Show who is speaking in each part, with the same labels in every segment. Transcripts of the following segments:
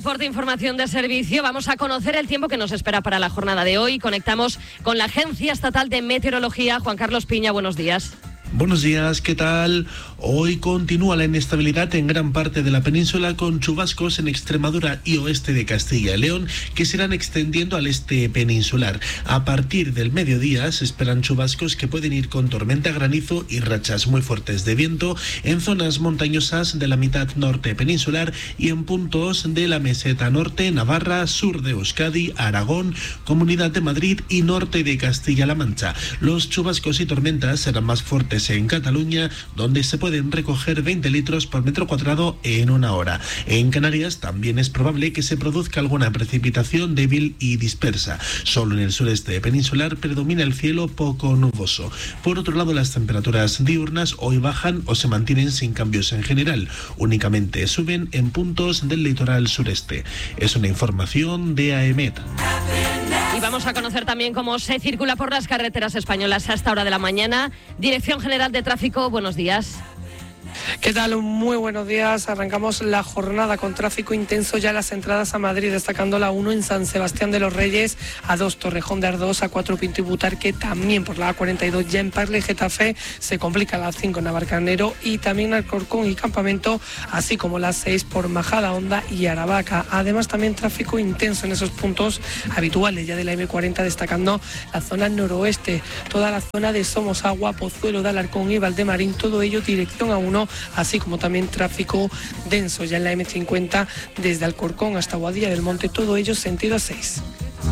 Speaker 1: Por información de servicio, vamos a conocer el tiempo que nos espera para la jornada de hoy. Conectamos con la Agencia Estatal de Meteorología. Juan Carlos Piña, buenos días.
Speaker 2: Buenos días, ¿qué tal? Hoy continúa la inestabilidad en gran parte de la península con chubascos en Extremadura y oeste de Castilla y León que se irán extendiendo al este peninsular. A partir del mediodía se esperan chubascos que pueden ir con tormenta, granizo y rachas muy fuertes de viento en zonas montañosas de la mitad norte peninsular y en puntos de la meseta norte, Navarra, sur de Euskadi, Aragón, Comunidad de Madrid y norte de Castilla-La Mancha. Los chubascos y tormentas serán más fuertes en Cataluña, donde se pueden recoger 20 litros por metro cuadrado en una hora. En Canarias también es probable que se produzca alguna precipitación débil y dispersa. Solo en el sureste peninsular predomina el cielo poco nuboso. Por otro lado, las temperaturas diurnas hoy bajan o se mantienen sin cambios en general. Únicamente suben en puntos del litoral sureste. Es una información de AEMET.
Speaker 1: Y vamos a conocer también cómo se circula por las carreteras españolas a esta hora de la mañana. Dirección General de Tráfico, buenos días.
Speaker 3: ¿Qué tal? Muy buenos días. Arrancamos la jornada con tráfico intenso ya en las entradas a Madrid, destacando la 1 en San Sebastián de los Reyes, A2 Torrejón de Ardoz, A4 Pinto y Butarque, también por la A42 ya en Parla y Getafe, se complica la 5 en Navalcarnero y también Alcorcón y Campamento, así como la 6 por Majada Honda y Aravaca. Además también tráfico intenso en esos puntos habituales ya de la M40, destacando la zona noroeste, toda la zona de Somosagua, Pozuelo de Alarcón y Valdemarín, todo ello dirección A1, así como también tráfico denso ya en la M50 desde Alcorcón hasta Boadilla del Monte, todo ello sentido A6.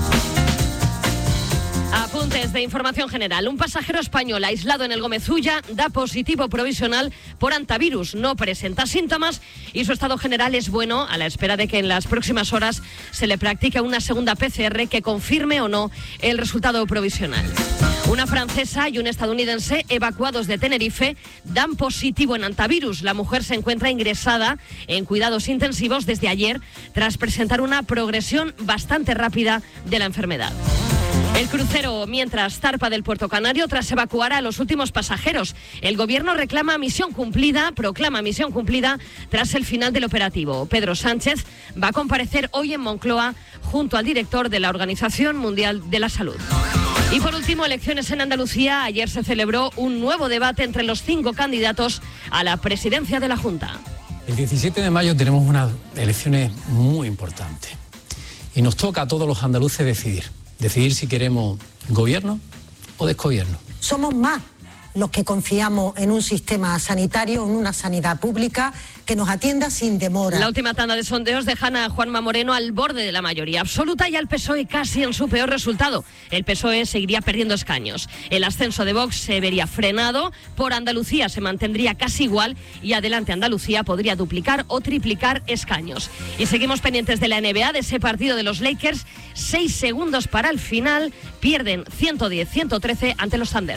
Speaker 1: Apuntes de información general. Un pasajero español aislado en el Gómez Ulla da positivo provisional por hantavirus. No presenta síntomas y su estado general es bueno, a la espera de que en las próximas horas se le practique una segunda PCR que confirme o no el resultado provisional. Una francesa y un estadounidense evacuados de Tenerife dan positivo en hantavirus. La mujer se encuentra ingresada en cuidados intensivos desde ayer tras presentar una progresión bastante rápida de la enfermedad. El crucero, mientras, zarpa del Puerto Canario tras evacuar a los últimos pasajeros. El gobierno proclama misión cumplida tras el final del operativo. Pedro Sánchez va a comparecer hoy en Moncloa junto al director de la Organización Mundial de la Salud. Y por último, elecciones en Andalucía. Ayer se celebró un nuevo debate entre los 5 candidatos a la presidencia de la Junta.
Speaker 4: El 17 de mayo tenemos unas elecciones muy importantes y nos toca a todos los andaluces decidir si queremos gobierno o desgobierno.
Speaker 5: Somos más los que confiamos en un sistema sanitario, en una sanidad pública que nos atienda sin demora.
Speaker 1: La última tanda de sondeos dejan a Juanma Moreno al borde de la mayoría absoluta y al PSOE casi en su peor resultado. El PSOE seguiría perdiendo escaños. El ascenso de Vox se vería frenado, por Andalucía se mantendría casi igual y Adelante Andalucía podría duplicar o triplicar escaños. Y seguimos pendientes de la NBA, de ese partido de los Lakers. 6 segundos para el final, pierden 110-113 ante los Thunder.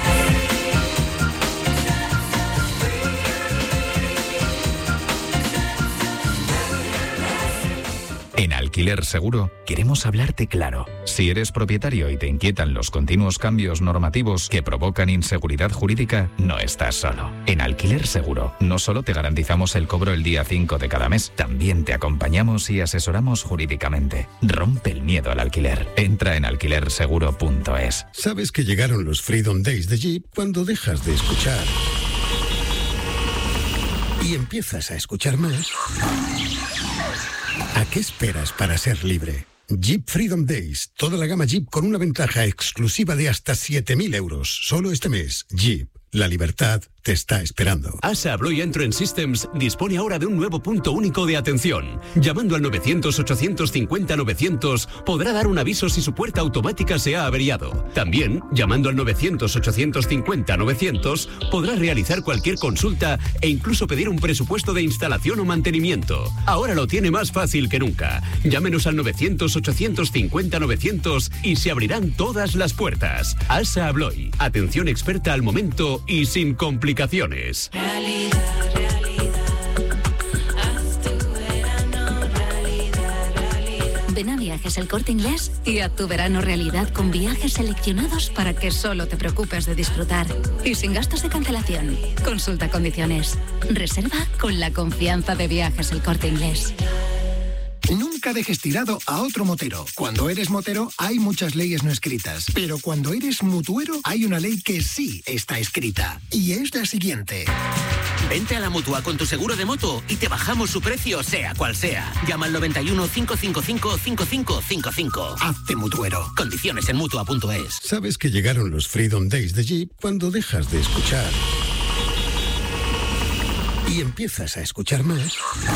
Speaker 6: En Alquiler Seguro queremos hablarte claro. Si eres propietario y te inquietan los continuos cambios normativos que provocan inseguridad jurídica, no estás solo. En Alquiler Seguro no solo te garantizamos el cobro el día 5 de cada mes, también te acompañamos y asesoramos jurídicamente. Rompe el miedo al alquiler. Entra en alquilerseguro.es.
Speaker 7: ¿Sabes que llegaron los Freedom Days de Jeep cuando dejas de escuchar y empiezas a escuchar más? ¿A qué esperas para ser libre? Jeep Freedom Days. Toda la gama Jeep con una ventaja exclusiva de hasta 7.000 euros. Solo este mes. Jeep. La libertad te está esperando.
Speaker 8: ASA Abloy Entrance Systems dispone ahora de un nuevo punto único de atención. Llamando al 900-850-900 podrá dar un aviso si su puerta automática se ha averiado. También, llamando al 900-850-900 podrá realizar cualquier consulta e incluso pedir un presupuesto de instalación o mantenimiento. Ahora lo tiene más fácil que nunca. Llámenos al 900-850-900 y se abrirán todas las puertas. ASA Abloy. Atención experta al momento y sin complicaciones.
Speaker 9: Ven a Viajes El Corte Inglés y haz tu verano realidad con viajes seleccionados para que solo te preocupes de disfrutar y sin gastos de cancelación. Consulta condiciones. Reserva con la confianza de Viajes El Corte Inglés.
Speaker 7: Nunca dejes tirado a otro motero. Cuando eres motero hay muchas leyes no escritas, pero cuando eres mutuero hay una ley que sí está escrita, y es la siguiente.
Speaker 10: Vente a la Mutua con tu seguro de moto y te bajamos su precio sea cual sea. Llama al 91 555 5555.
Speaker 7: Hazte mutuero.
Speaker 10: Condiciones en Mutua.es.
Speaker 7: ¿Sabes que llegaron los Freedom Days de Jeep cuando dejas de escuchar y empiezas a escuchar más?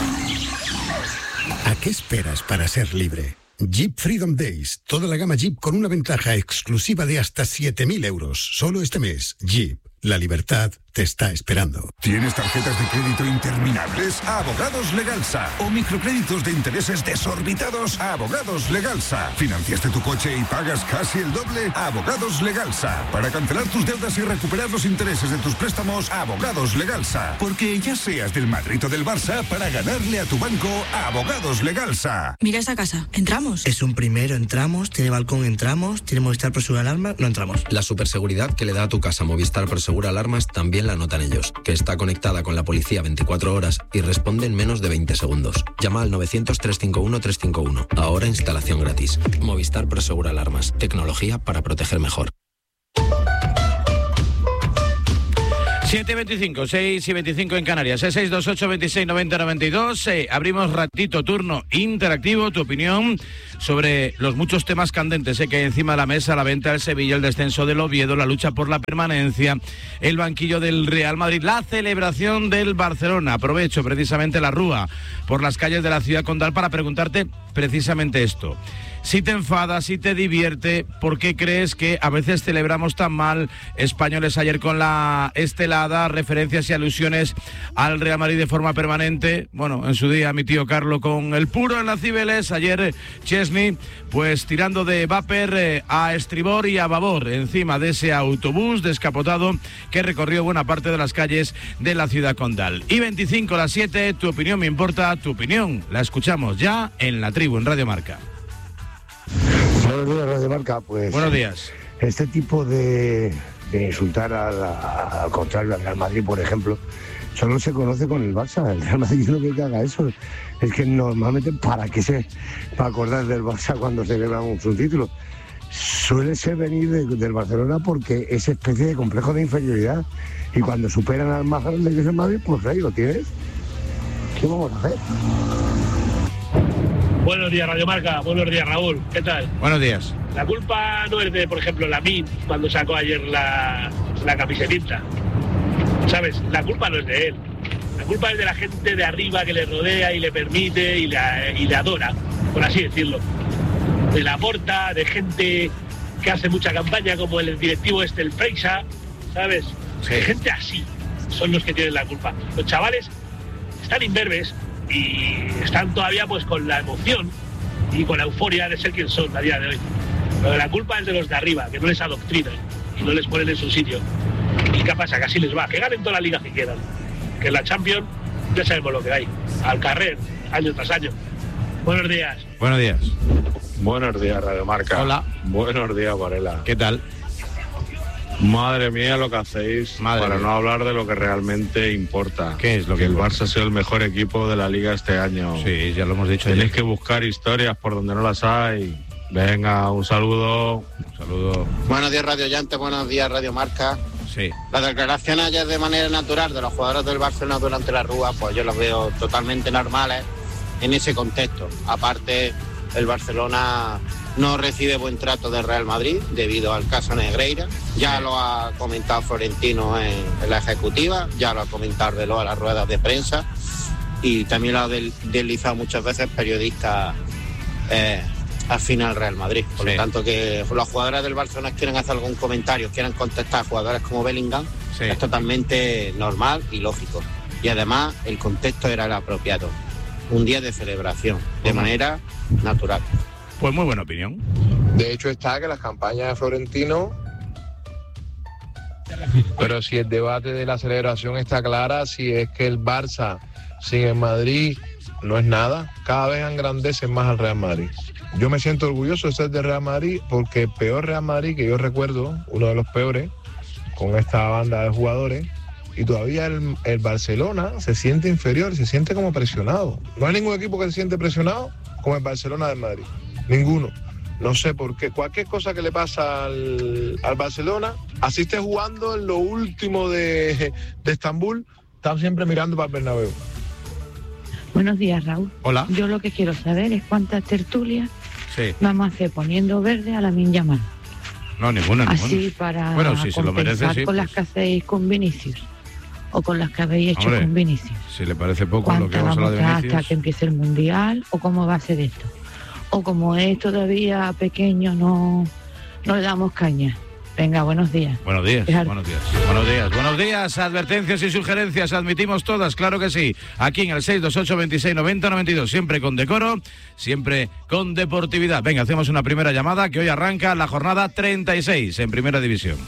Speaker 7: ¿A qué esperas para ser libre? Jeep Freedom Days. Toda la gama Jeep con una ventaja exclusiva de hasta 7.000 euros. Solo este mes. Jeep. La libertad te está esperando.
Speaker 11: ¿Tienes tarjetas de crédito interminables? Abogados Legalsa. ¿O microcréditos de intereses desorbitados? Abogados Legalsa. ¿Financiaste tu coche y pagas casi el doble? Abogados Legalsa. Para cancelar tus deudas y recuperar los intereses de tus préstamos, Abogados Legalsa. Porque ya seas del Madrid o del Barça, para ganarle a tu banco, Abogados Legalsa.
Speaker 12: Mira esa casa. ¿Entramos?
Speaker 13: Es un primero, entramos. Tiene balcón, entramos. Tiene Movistar Prosegur Alarmas, no entramos.
Speaker 14: La superseguridad que le da a tu casa Movistar Prosegur Alarmas también la notan ellos, que está conectada con la policía 24 horas y responde en menos de 20 segundos. Llama al 900-351-351. Ahora instalación gratis. Movistar Prosegur Alarmas. Tecnología para proteger mejor.
Speaker 15: 7:25, 6:25 en Canarias, 628 26 90 92. Abrimos ratito, turno interactivo, tu opinión sobre los muchos temas candentes que hay encima de la mesa: la venta del Sevilla, el descenso del Oviedo, la lucha por la permanencia, el banquillo del Real Madrid, la celebración del Barcelona. Aprovecho precisamente la rúa por las calles de la ciudad condal para preguntarte precisamente esto. Si te enfada, si te divierte, ¿por qué crees que a veces celebramos tan mal? Españoles ayer con la estelada, referencias y alusiones al Real Madrid de forma permanente. Bueno, en su día mi tío Carlo con el puro en las Cibeles, ayer Chesney pues tirando de vapor a estribor y a babor encima de ese autobús descapotado que recorrió buena parte de las calles de la ciudad condal. Y 25 a las 7, tu opinión me importa, tu opinión la escuchamos ya en La Tribu, en Radio Marca.
Speaker 16: Buenos días, Radio Marca. Pues
Speaker 15: buenos días.
Speaker 16: Este tipo de insultar al contrario, al Real Madrid, por ejemplo, solo se conoce con el Barça. El Real Madrid no quiere que haga eso. Es que normalmente, para acordar del Barça cuando celebramos un título, suele ser venir del Barcelona porque es especie de complejo de inferioridad. Y cuando superan al más grande que es el Madrid, pues ahí lo tienes. ¿Qué vamos a hacer?
Speaker 17: Buenos días, Radio Marca. Buenos días, Raúl. ¿Qué tal?
Speaker 15: Buenos días.
Speaker 17: La culpa no es de, por ejemplo, Lamine, cuando sacó ayer la camisetita. ¿Sabes? La culpa no es de él. La culpa es de la gente de arriba que le rodea y le permite y le adora, por así decirlo. De la Porta, de gente que hace mucha campaña, como el directivo el Freixa, ¿sabes? Sí. Gente así son los que tienen la culpa. Los chavales están imberbes y están todavía pues con la emoción y con la euforia de ser quien son a día de hoy. Pero la culpa es de los de arriba, que no les adoctrinan y no les ponen en su sitio. ¿Y qué pasa? Que así les va, que ganen toda la liga que quieran. Que en la Champions ya sabemos lo que hay. Al carrer, año tras año. Buenos días.
Speaker 15: Buenos días.
Speaker 18: Buenos días, Radio Marca.
Speaker 15: Hola.
Speaker 18: Buenos días, Varela.
Speaker 15: ¿Qué tal?
Speaker 18: Madre mía lo que hacéis para no hablar de lo que realmente importa.
Speaker 15: ¿Qué es lo
Speaker 18: que
Speaker 15: importa?
Speaker 18: El Barça ha sido el mejor equipo de la liga este año.
Speaker 15: Sí, ya lo hemos dicho.
Speaker 18: Tenéis que buscar historias por donde no las hay. Venga, un saludo.
Speaker 15: Un saludo.
Speaker 19: Buenos días, Radio Llante. Buenos días, Radio Marca.
Speaker 15: Sí.
Speaker 19: Las declaraciones ayer de manera natural de los jugadores del Barcelona durante la rúa, pues yo las veo totalmente normales en ese contexto. Aparte, el Barcelona no recibe buen trato del Real Madrid debido al caso Negreira. Ya lo ha comentado Florentino en la ejecutiva, ya lo ha comentado Arbeloa en las ruedas de prensa y también lo ha deslizado muchas veces periodistas afín al Real Madrid. Por lo tanto, que los jugadores del Barcelona quieran hacer algún comentario, quieran contestar a jugadores como Bellingham, es totalmente normal y lógico. Y además el contexto era el apropiado. Un día de celebración, de manera natural.
Speaker 15: Pues muy buena opinión.
Speaker 20: De hecho está que las campañas de Florentino, pero si el debate de la celebración está clara, si es que el Barça sin el Madrid no es nada, cada vez engrandecen más al Real Madrid. Yo me siento orgulloso de ser de Real Madrid porque el peor Real Madrid que yo recuerdo, uno de los peores, con esta banda de jugadores, y todavía el Barcelona se siente inferior, se siente como presionado. No hay ningún equipo que se siente presionado. como el Barcelona del Madrid. Ninguno. No sé por qué. Cualquier cosa que le pasa al Barcelona, así esté jugando en lo último de Estambul, está siempre mirando para el Bernabéu.
Speaker 12: Buenos días, Raúl.
Speaker 15: Hola.
Speaker 12: Yo lo que quiero saber es cuántas tertulias vamos a hacer poniendo verde a Lamine Yamal.
Speaker 15: No, ninguna.
Speaker 12: Así para
Speaker 15: bueno, si se lo merece, sí,
Speaker 12: con las que hacéis con Vinicius o con las que habéis hecho con Vinicius.
Speaker 15: Si le parece poco lo que vamos a hablar de Vinicius.
Speaker 12: Hasta que empiece el Mundial o cómo va a ser esto. O como es todavía pequeño, no le damos caña. Venga, buenos días.
Speaker 15: Buenos días. Advertencias y sugerencias, admitimos todas, claro que sí. Aquí en el 628 26 90 92, siempre con decoro, siempre con deportividad. Venga, hacemos una primera llamada que hoy arranca la jornada 36 en Primera División.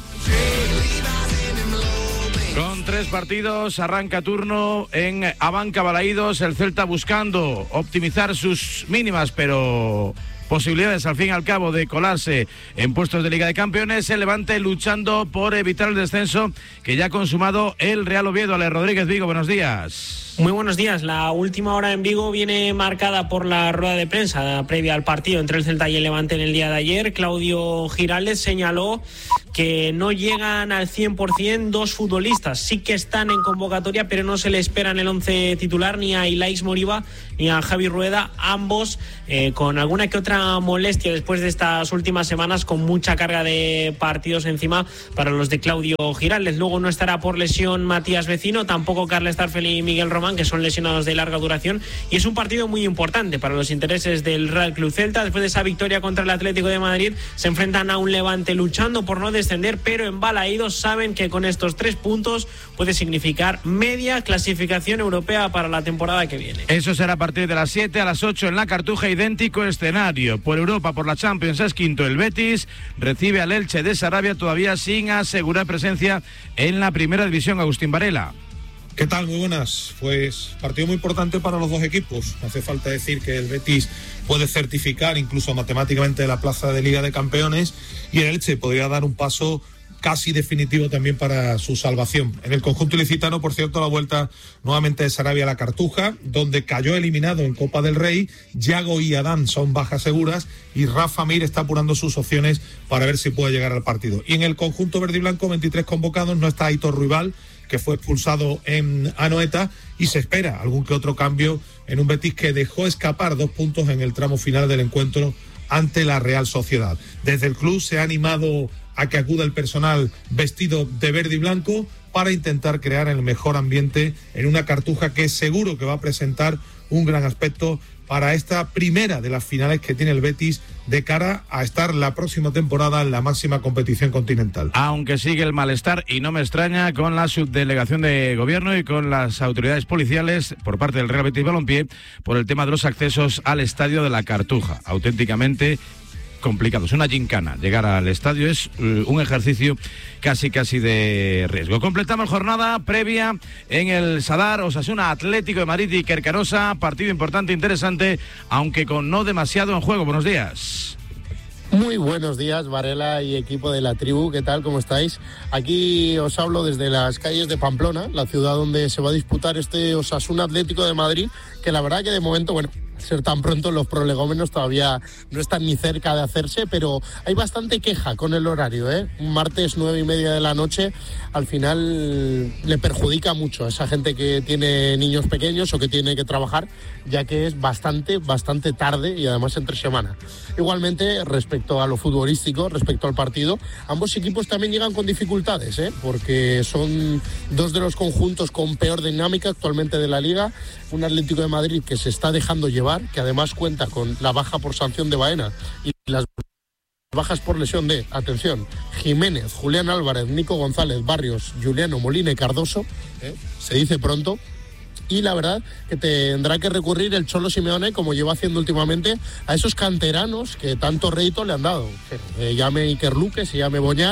Speaker 15: Con 3 partidos, arranca turno en Abanca Balaídos, el Celta buscando optimizar sus mínimas, pero posibilidades al fin y al cabo de colarse en puestos de Liga de Campeones. El Levante luchando por evitar el descenso que ya ha consumado el Real Oviedo. Ale Rodríguez, Vigo, buenos días.
Speaker 21: Muy buenos días. La última hora en Vigo viene marcada por la rueda de prensa previa al partido entre el Celta y el Levante en el día de ayer. Claudio Giraldez señaló que no llegan al 100% 2 futbolistas. Sí que están en convocatoria, pero no se le espera en el 11 titular ni a Ilaix Moriba ni a Javi Rueda, ambos con alguna que otra molestia después de estas últimas semanas, con mucha carga de partidos encima para los de Claudio Giraldez. Luego no estará por lesión Matías Vecino, tampoco Carles Tarfel y Miguel Román, que son lesionados de larga duración, y es un partido muy importante para los intereses del Real Club Celta. Después de esa victoria contra el Atlético de Madrid, se enfrentan a un Levante luchando por no descender, pero en Balaídos saben que con estos 3 puntos puede significar media clasificación europea para la temporada que viene.
Speaker 15: Eso será a partir de las 7, a las 8 en la Cartuja, idéntico escenario. Por Europa, por la Champions, es quinto el Betis, recibe al Elche de Sarabia, todavía sin asegurar presencia en la Primera División. Agustín Varela.
Speaker 22: ¿Qué tal? Muy buenas. Pues partido muy importante para los dos equipos. No hace falta decir que el Betis puede certificar incluso matemáticamente la plaza de Liga de Campeones, y el Elche podría dar un paso casi definitivo también para su salvación. En el conjunto ilicitano, por cierto, la vuelta nuevamente de Sarabia a la Cartuja, donde cayó eliminado en Copa del Rey. Yago y Adán son bajas seguras y Rafa Mir está apurando sus opciones para ver si puede llegar al partido. Y en el conjunto verde y blanco, 23 convocados, no está Aitor Ruibal, que fue expulsado en Anoeta, y se espera algún que otro cambio en un Betis que dejó escapar 2 puntos en el tramo final del encuentro ante la Real Sociedad. Desde el club se ha animado a que acuda el personal vestido de verde y blanco para intentar crear el mejor ambiente en una Cartuja que seguro que va a presentar un gran aspecto para esta primera de las finales que tiene el Betis de cara a estar la próxima temporada en la máxima competición continental.
Speaker 15: Aunque sigue el malestar, y no me extraña, con la subdelegación de gobierno y con las autoridades policiales por parte del Real Betis Balompié por el tema de los accesos al estadio de la Cartuja. Auténticamente complicado, es una gincana. Llegar al estadio es un ejercicio casi de riesgo. Completamos jornada previa en el Sadar, Osasuna Atlético de Madrid y Kerkarosa, partido importante, interesante, aunque con no demasiado en juego. Buenos días.
Speaker 23: Muy buenos días, Varela y equipo de la tribu, ¿qué tal? ¿Cómo estáis? Aquí os hablo desde las calles de Pamplona, la ciudad donde se va a disputar este Osasuna Atlético de Madrid, que la verdad que de momento, ser tan pronto los prolegómenos todavía no están ni cerca de hacerse, pero hay bastante queja con el horario, Un martes 9:30 de la noche al final le perjudica mucho a esa gente que tiene niños pequeños o que tiene que trabajar, ya que es bastante tarde y además entre semana. Igualmente, respecto a lo futbolístico, respecto al partido, ambos equipos también llegan con dificultades, porque son 2 de los conjuntos con peor dinámica actualmente de la Liga. Un Atlético de Madrid que se está dejando llevar, que además cuenta con la baja por sanción de Baena y las bajas por lesión de, atención, Jiménez, Julián Álvarez, Nico González, Barrios, Juliano Molina y Cardoso, se dice pronto. Y la verdad que tendrá que recurrir el Cholo Simeone, como lleva haciendo últimamente, a esos canteranos que tanto rédito le han dado. Se llame Iker Luque, se llame Boñar,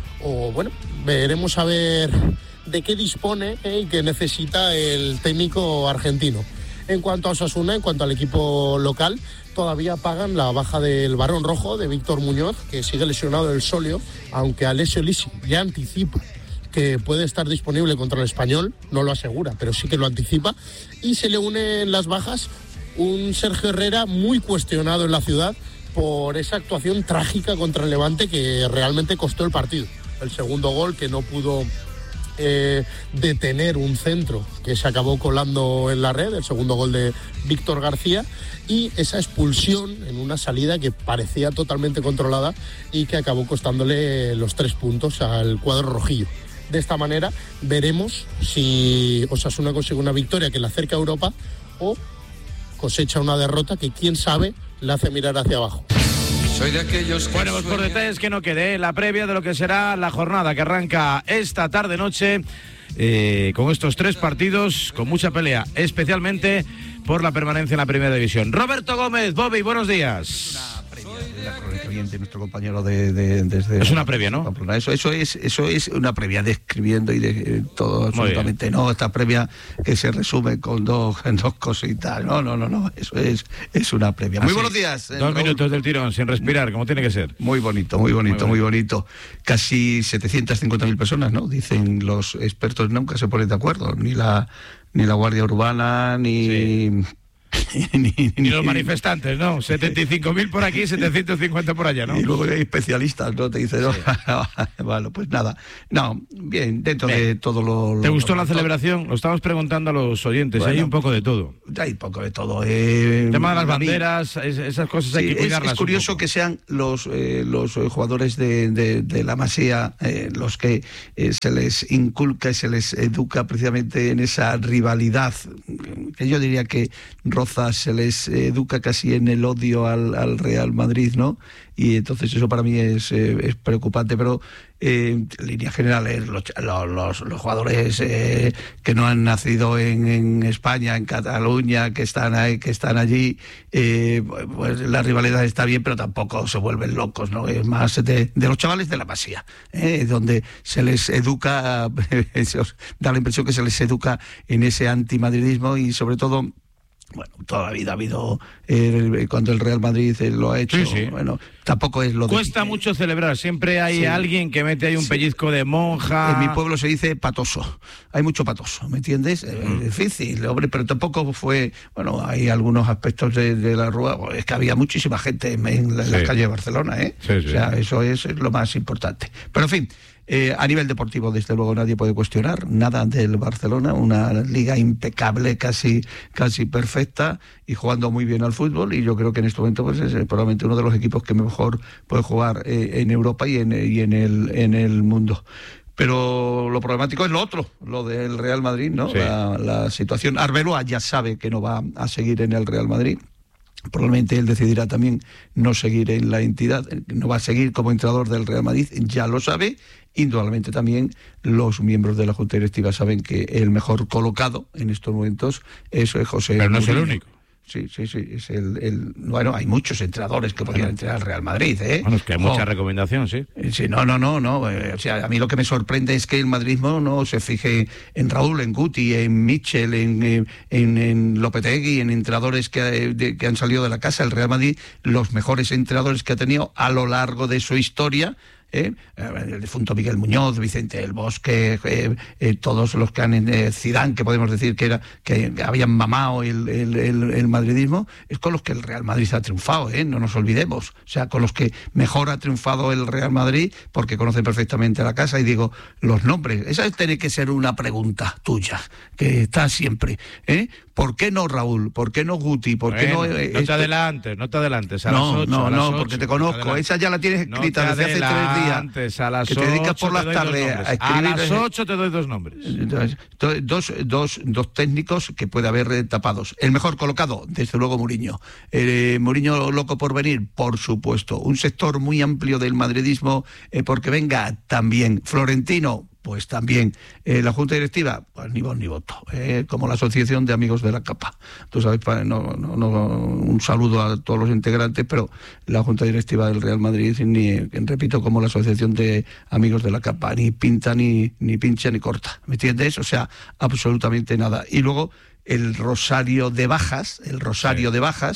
Speaker 23: o veremos a ver de qué dispone y qué necesita el técnico argentino. En cuanto a Osasuna, en cuanto al equipo local, todavía pagan la baja del Barón Rojo, de Víctor Muñoz, que sigue lesionado del sóleo, aunque Alessio Lisi ya anticipa que puede estar disponible contra el Español, no lo asegura, pero sí que lo anticipa, y se le unen las bajas un Sergio Herrera muy cuestionado en la ciudad por esa actuación trágica contra el Levante que realmente costó el partido. El segundo gol, que no pudo detener un centro que se acabó colando en la red, el segundo gol de Víctor García, y esa expulsión en una salida que parecía totalmente controlada y que acabó costándole los 3 puntos al cuadro rojillo. De esta manera veremos si Osasuna consigue una victoria que le acerca a Europa o cosecha una derrota que, quién sabe, le hace mirar hacia abajo.
Speaker 15: Soy de aquellos. Bueno, pues por detalles que no quede, la previa de lo que será la jornada que arranca esta tarde-noche con estos 3 partidos, con mucha pelea, especialmente por la permanencia en la Primera División. Roberto Gómez, Bobby, buenos días.
Speaker 2: La crónica bien de nuestro compañero desde...
Speaker 15: Es una previa, ¿no?
Speaker 2: Eso es una previa, describiendo y de todo absolutamente. No, esta previa que se resume con dos cositas. No, eso es una previa. Muy buenos días.
Speaker 15: 2 minutos del tirón, sin respirar, como tiene que ser.
Speaker 2: Muy bonito. Casi 750.000 personas, ¿no? Dicen los expertos, nunca se ponen de acuerdo, ni la Guardia Urbana, ni...
Speaker 15: Sí. Ni los manifestantes, ¿no? 75.000 por aquí, 750 por allá, ¿no?
Speaker 2: Y luego hay especialistas, ¿no? Te dicen, no, bueno, pues nada. No, bien, dentro de todo lo...
Speaker 15: ¿Te gustó la celebración? Lo estamos preguando a los oyentes, bueno, hay un poco de todo.
Speaker 2: Hay un poco de todo.
Speaker 15: El tema de las banderas, esas cosas hay que cuidarlas.
Speaker 2: Es curioso que sean los jugadores de la Masía los que se les inculca y se les educa precisamente en esa rivalidad, que yo diría que roza, se les educa casi en el odio al Real Madrid, ¿no? Y entonces eso para mí es preocupante, pero en líneas generales los jugadores que no han nacido en España, en Cataluña, que están allí, pues la rivalidad está bien, pero tampoco se vuelven locos, ¿no? Es más de los chavales de la Masía, donde se les educa, da la impresión que se les educa en ese antimadridismo y sobre todo... Bueno, toda la vida ha habido, cuando el Real Madrid lo ha hecho, sí. Bueno, tampoco es lo de...
Speaker 15: Cuesta mucho celebrar, siempre hay alguien que mete ahí un pellizco de monja...
Speaker 2: En mi pueblo se dice patoso, hay mucho patoso, ¿me entiendes? Es difícil, hombre, pero tampoco fue... Bueno, hay algunos aspectos de la Rúa, es que había muchísima gente en las calles de Barcelona, ¿eh? Sí. O sea, eso es lo más importante. Pero en fin... a nivel deportivo, desde luego, nadie puede cuestionar nada del Barcelona, una liga impecable, casi perfecta, y jugando muy bien al fútbol, y yo creo que en este momento pues es probablemente uno de los equipos que mejor puede jugar en Europa y en el mundo. Pero lo problemático es lo otro, lo del Real Madrid, ¿no? Sí. La situación. Arbeloa ya sabe que no va a seguir en el Real Madrid. Probablemente él decidirá también no seguir en la entidad, no va a seguir como entrenador del Real Madrid, ya lo sabe. Indudablemente también los miembros de la Junta Directiva saben que el mejor colocado en estos momentos es José
Speaker 15: Pero no
Speaker 2: Mourinho.
Speaker 15: Es el único.
Speaker 2: Sí, es bueno, hay muchos entrenadores que podrían entrenar al Real Madrid, ¿eh?
Speaker 15: Bueno, es que hay mucha recomendación, sí.
Speaker 2: Sí, no. O sea, a mí lo que me sorprende es que el madridismo no se fije en Raúl, en Guti, en Mitchell, en Lopetegui, en entrenadores que han salido de la casa. El Real Madrid, los mejores entrenadores que ha tenido a lo largo de su historia, el difunto Miguel Muñoz, Vicente del Bosque, todos los que han Zidane, que podemos decir que habían mamado el madridismo, es con los que el Real Madrid ha triunfado, no nos olvidemos, o sea, con los que mejor ha triunfado el Real Madrid, porque conocen perfectamente la casa. Y digo, los nombres, esa tiene que ser una pregunta tuya, que está siempre, ¿por qué no Raúl? ¿Por qué no Guti? ¿Por qué no
Speaker 15: te adelantes, a las 8.
Speaker 2: No, porque te conozco, esa ya la tienes escrita desde hace 3 días.
Speaker 15: A las
Speaker 2: que te dedicas por las tardes a escribir.
Speaker 15: A las 8 te doy 2 nombres.
Speaker 2: Dos técnicos que puede haber tapados. El mejor colocado, desde luego, Mourinho. Mourinho loco por venir, por supuesto. Un sector muy amplio del madridismo, porque venga, también. Florentino, pues también. La Junta Directiva, pues ni voz ni voto, como la Asociación de Amigos de la Capa. Tú sabes, un saludo a todos los integrantes, pero la Junta Directiva del Real Madrid, repito, como la Asociación de Amigos de la Capa, ni pinta, ni pincha, ni corta, ¿me entiendes? O sea, absolutamente nada. Y luego el rosario de bajas y el rosario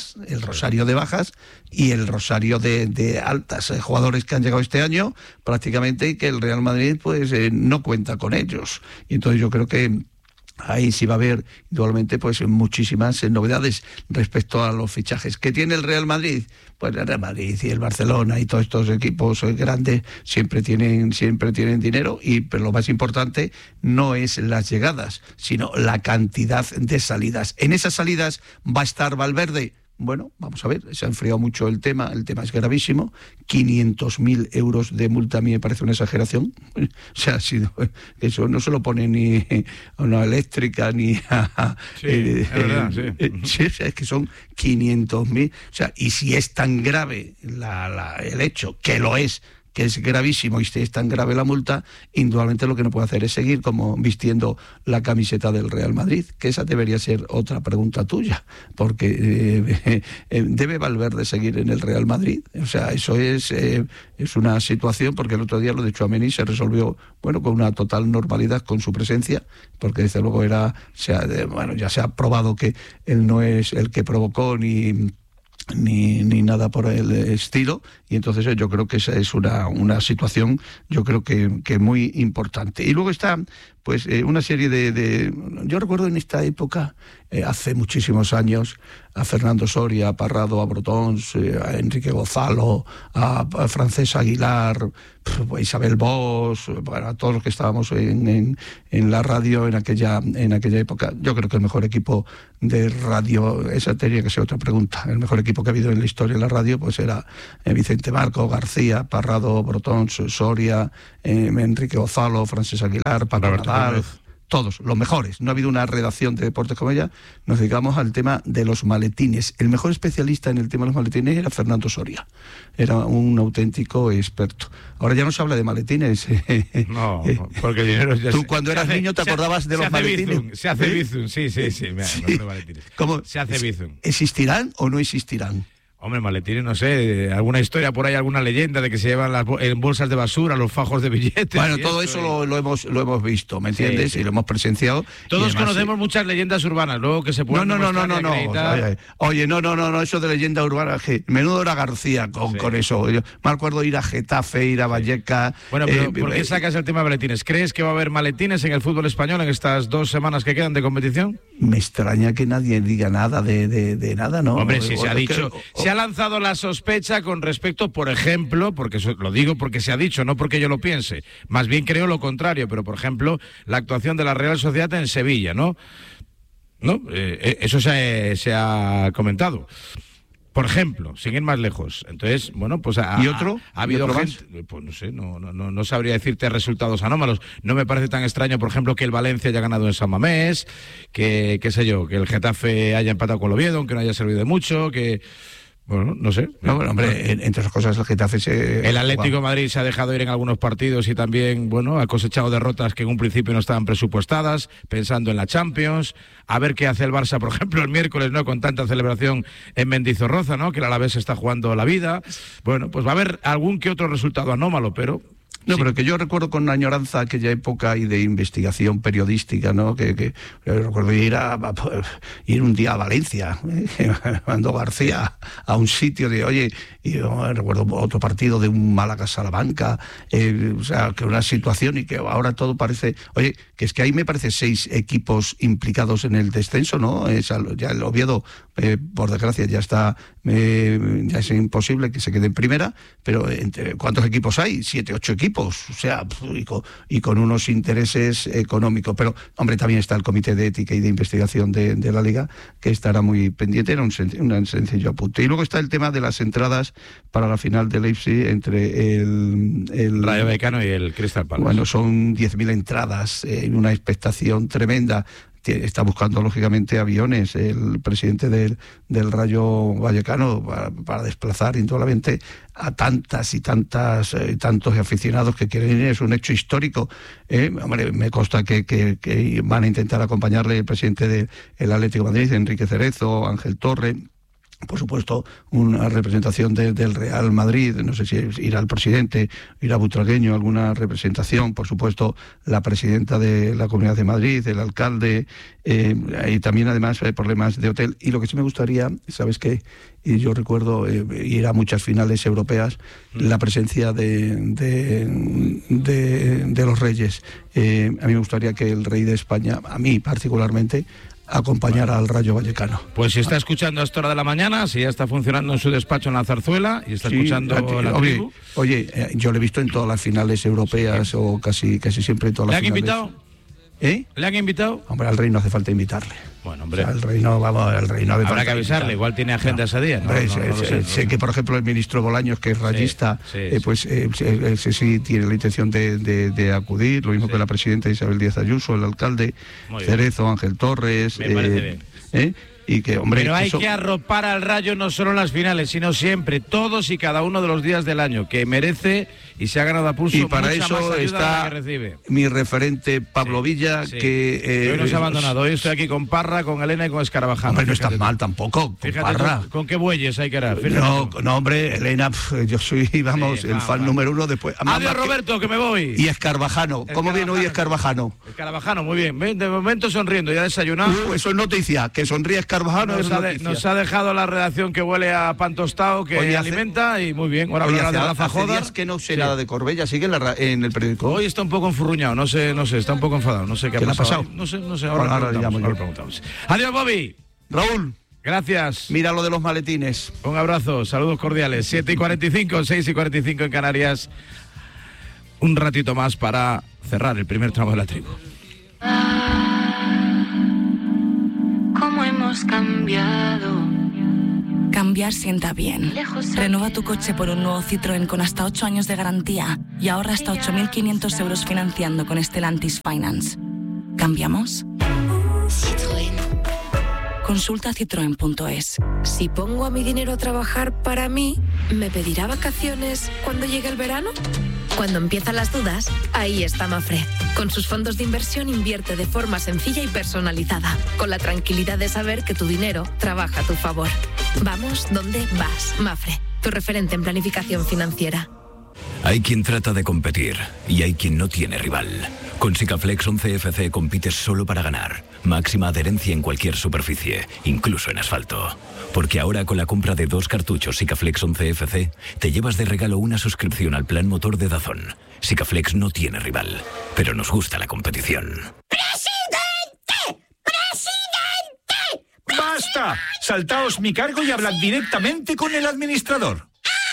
Speaker 2: de altas, jugadores que han llegado este año prácticamente, y que el Real Madrid pues no cuenta con ellos. Y entonces yo creo que Ahí sí va a haber, indudablemente, pues muchísimas novedades respecto a los fichajes. ¿Qué tiene el Real Madrid? Pues el Real Madrid y el Barcelona y todos estos equipos grandes siempre tienen dinero, pero lo más importante no es las llegadas, sino la cantidad de salidas. En esas salidas va a estar Valverde. Bueno, vamos a ver, se ha enfriado mucho el tema es gravísimo, 500.000 euros de multa a mí me parece una exageración, o sea, eso no se lo pone ni a una eléctrica ni a...
Speaker 15: Sí, es verdad, sí.
Speaker 2: Es que son 500.000, o sea, y si es tan grave el hecho, que lo es, que es gravísimo y es tan grave la multa, indudablemente lo que no puede hacer es seguir como vistiendo la camiseta del Real Madrid, que esa debería ser otra pregunta tuya, porque ¿debe Valverde seguir en el Real Madrid? O sea, eso es una situación, porque el otro día lo de Tchouaméni se resolvió, bueno, con una total normalidad con su presencia, porque desde luego ya se ha probado que él no es el que provocó ni nada por el estilo, y entonces yo creo que esa es una situación, yo creo que muy importante. Y luego está pues una serie yo recuerdo en esta época, hace muchísimos años, a Fernando Soria, a Parrado, a Brotons, a Enrique Gonzalo, a Francés Aguilar, a Isabel Bosch, bueno, a todos los que estábamos en la radio en aquella época. Yo creo que el mejor equipo de radio, esa tenía que ser otra pregunta, el mejor equipo que ha habido en la historia de la radio, pues era Vicente Marco, García, Parrado, Brotons, Soria, Enrique Gonzalo, Francés Aguilar, Paco Nadal, todos, los mejores. No ha habido una redacción de deportes como ella. Nos dedicamos al tema de los maletines. El mejor especialista en el tema de los maletines era Fernando Soria. Era un auténtico experto. Ahora ya no se habla de maletines.
Speaker 15: No, porque el dinero ya...
Speaker 2: Tú cuando eras niño te acordabas de los maletines.
Speaker 15: Se hace bizum, sí. ¿Cómo? Se hace bizum.
Speaker 2: ¿Existirán o no existirán?
Speaker 15: Hombre, maletines, no sé, alguna historia por ahí, alguna leyenda de que se llevan en bolsas de basura, los fajos de billetes.
Speaker 2: Bueno, todo eso lo hemos visto, ¿me entiendes? Sí. Y lo hemos presenciado.
Speaker 15: Todos
Speaker 2: además,
Speaker 15: conocemos muchas leyendas urbanas, luego que se pueden...
Speaker 2: No. Oye, no, eso de leyenda urbana, que menudo era García con eso. Yo me acuerdo ir a Getafe, ir a Vallecas...
Speaker 15: Bueno, pero ¿por qué sacas el tema de maletines? ¿Crees que va a haber maletines en el fútbol español en estas 2 semanas que quedan de competición?
Speaker 2: Me extraña que nadie diga nada de nada, ¿no?
Speaker 15: Hombre, si se ha dicho... Se ha lanzado la sospecha con respecto, por ejemplo, porque eso lo digo porque se ha dicho, no porque yo lo piense, más bien creo lo contrario, pero por ejemplo, la actuación de la Real Sociedad en Sevilla, ¿no? Eso se ha comentado. Por ejemplo, sin ir más lejos. Entonces, bueno, pues ha habido gente, pues no sé, no sabría decirte resultados anómalos. No me parece tan extraño, por ejemplo, que el Valencia haya ganado en San Mamés, que qué sé yo, que el Getafe haya empatado con el Oviedo, aunque no haya servido de mucho, que... Bueno, no sé.
Speaker 2: No, bueno, hombre, entre otras cosas el Getafe
Speaker 15: El Atlético de Madrid se ha dejado ir en algunos partidos y también, bueno, ha cosechado derrotas que en un principio no estaban presupuestadas, pensando en la Champions. A ver qué hace el Barça, por ejemplo, el miércoles, ¿no? Con tanta celebración en Mendizorroza, ¿no? Que el Alavés está jugando la vida. Bueno, pues va a haber algún que otro resultado anómalo, pero...
Speaker 2: No, sí. Pero que yo recuerdo con añoranza aquella época y de investigación periodística, ¿no? Que recuerdo ir un día a Valencia, mandó García a un sitio de, oye, y yo recuerdo otro partido de un Málaga-Salamanca, o sea, que una situación y que ahora todo parece, oye, que es que ahí me parece 6 equipos implicados en el descenso, ¿no? Ya el Oviedo, por desgracia, ya ya es imposible que se quede en primera, pero ¿cuántos equipos hay? 7, 8 equipos. O sea, y con unos intereses económicos. Pero, hombre, también está el Comité de Ética y de Investigación de la Liga, que estará muy pendiente, era un sencillo apunte. Y luego está el tema de las entradas para la final de Leipzig entre el
Speaker 15: Rayo Vallecano y el Crystal Palace.
Speaker 2: Bueno, son 10.000 entradas, una expectación tremenda. Está buscando, lógicamente, aviones el presidente del Rayo Vallecano para desplazar indudablemente a tantos aficionados que quieren ir. Es un hecho histórico. Hombre, me consta que van a intentar acompañarle el presidente del Atlético de Madrid, Enrique Cerezo, Ángel Torre, por supuesto, una representación del Real Madrid, no sé si irá el presidente, irá Butragueño, alguna representación, por supuesto, la presidenta de la Comunidad de Madrid, el alcalde, y también además hay problemas de hotel. Y lo que sí me gustaría, ¿sabes qué? Y yo recuerdo ir a muchas finales europeas, la presencia de los reyes. A mí me gustaría que el rey de España, a mí particularmente, acompañar al Rayo Vallecano.
Speaker 15: Pues si está escuchando a esta hora de la mañana, si ya está funcionando en su despacho en la Zarzuela y está escuchando la tribu.
Speaker 2: Oye, yo lo he visto en todas las finales europeas o casi siempre en todas las finales.
Speaker 15: ¿Le han invitado? ¿Le han invitado?
Speaker 2: Hombre, al rey no hace falta invitarle.
Speaker 15: Bueno, hombre.
Speaker 2: O sea, el rey no
Speaker 15: habrá que avisarle, igual tiene agenda ese día.
Speaker 2: Sé que, por ejemplo, el ministro Bolaños, que es rayista, sí tiene la intención de acudir, lo mismo que la presidenta Isabel Díaz Ayuso, el alcalde Cerezo, Ángel Torres.
Speaker 15: Me parece bien.
Speaker 2: Y que, hombre,
Speaker 15: pero hay que arropar al Rayo no solo en las finales, sino siempre, todos y cada uno de los días del año, que merece y se ha ganado a pulso.
Speaker 2: Y para
Speaker 15: mucha
Speaker 2: eso
Speaker 15: más ayuda
Speaker 2: está
Speaker 15: que recibe.
Speaker 2: Mi referente Pablo Villa, que
Speaker 15: hoy nos ha abandonado. Hoy estoy aquí con Parra, con Elena y con Escarabajano.
Speaker 2: Hombre, no estás mal tampoco, con Parra.
Speaker 15: Con qué bueyes hay que dar.
Speaker 2: No, hombre, Elena, yo soy, el fan número uno después.
Speaker 15: Adiós, Roberto, que me voy.
Speaker 2: Y Escarabajano. ¿Cómo viene hoy Escarabajano?
Speaker 15: Escarabajano, muy bien. De momento sonriendo, ya desayunado.
Speaker 2: Eso es noticia, que sonríe Escarabajano.
Speaker 15: Nos ha dejado la redacción que huele a pan tostado, que alimenta, y muy bien. Ahora hablará de Rafa Joda.
Speaker 2: Días que no sé nada de Corbella, sigue en el periódico.
Speaker 15: Hoy está un poco enfurruñado, no sé, está un poco enfadado, no sé qué ha pasado. No sé, ahora le preguntamos. Adiós, Bobby.
Speaker 2: Raúl.
Speaker 15: Gracias.
Speaker 2: Mira lo de los maletines.
Speaker 15: Un abrazo, saludos cordiales. 7:45, 6:45 en Canarias. Un ratito más para cerrar el primer tramo de la tribu.
Speaker 3: ¿Cómo hemos cambiado?
Speaker 4: Cambiar sienta bien. Renueva tu coche por un nuevo Citroën con hasta 8 años de garantía y ahorra hasta 8.500 euros financiando con Stellantis Finance. ¿Cambiamos?
Speaker 3: Citroën.
Speaker 4: Consulta citroen.es.
Speaker 3: Si pongo a mi dinero a trabajar para mí, ¿me pedirá vacaciones cuando llegue el verano? Cuando empiezan las dudas, ahí está Mafre. Con sus fondos de inversión invierte de forma sencilla y personalizada, con la tranquilidad de saber que tu dinero trabaja a tu favor. Vamos donde vas, Mafre, tu referente en planificación financiera.
Speaker 5: Hay quien trata de competir y hay quien no tiene rival. Con Sikaflex 11FC compites solo para ganar. Máxima adherencia en cualquier superficie, incluso en asfalto. Porque ahora con la compra de 2 cartuchos Sikaflex 11FC te llevas de regalo una suscripción al plan motor de DAZN. Sikaflex no tiene rival, pero nos gusta la competición.
Speaker 24: ¡Presidente! ¡Basta! Saltaos mi cargo y hablad directamente con el administrador.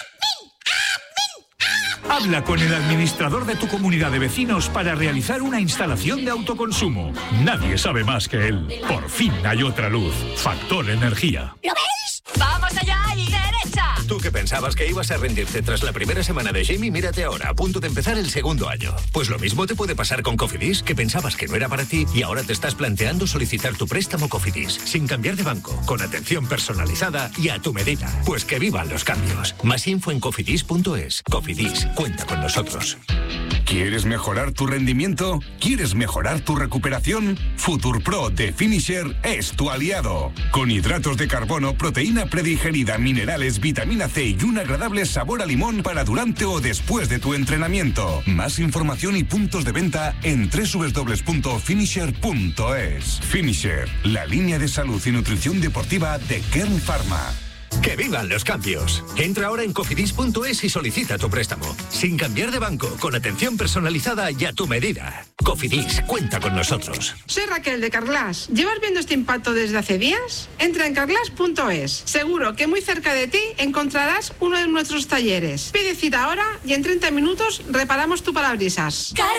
Speaker 24: Habla con el administrador de tu comunidad de vecinos para realizar una instalación de autoconsumo. Nadie sabe más que él. Por fin hay otra luz. Factor Energía. ¿Lo veis?
Speaker 3: ¡Vamos allá y derecha!
Speaker 5: Tú que pensabas que ibas a rendirte tras la primera semana de Jamie, mírate ahora, a punto de empezar el segundo año. Pues lo mismo te puede pasar con Cofidis, que pensabas que no era para ti y ahora te estás planteando solicitar tu préstamo Cofidis, sin cambiar de banco, con atención personalizada y a tu medida. Pues que vivan los cambios. Más info en cofidis.es. Cofidis, cuenta con nosotros.
Speaker 11: ¿Quieres mejorar tu rendimiento? ¿Quieres mejorar tu recuperación? FuturPro de Finisher es tu aliado. Con hidratos de carbono, proteína predigerida, minerales, vitamina C y un agradable sabor a limón para durante o después de tu entrenamiento. Más información y puntos de venta en www.finisher.es. Finisher, la línea de salud y nutrición deportiva de Kern Pharma.
Speaker 5: ¡Que vivan los cambios! Entra ahora en cofidis.es y solicita tu préstamo. Sin cambiar de banco, con atención personalizada y a tu medida. Cofidis, cuenta con nosotros.
Speaker 25: Soy Raquel de Carglass. ¿Llevas viendo este impacto desde hace días? Entra en carglass.es. Seguro que muy cerca de ti encontrarás uno de nuestros talleres. Pide cita ahora y en 30 minutos reparamos tu parabrisas.
Speaker 3: Carglass